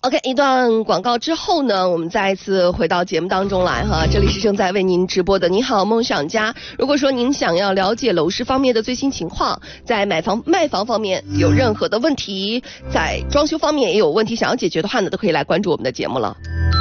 OK， 一段广告之后呢，我们再一次回到节目当中来哈。这里是正在为您直播的你好梦想家。如果说您想要了解楼市方面的最新情况，在买房卖房方面有任何的问题，在装修方面也有问题想要解决的话呢，都可以来关注我们的节目了。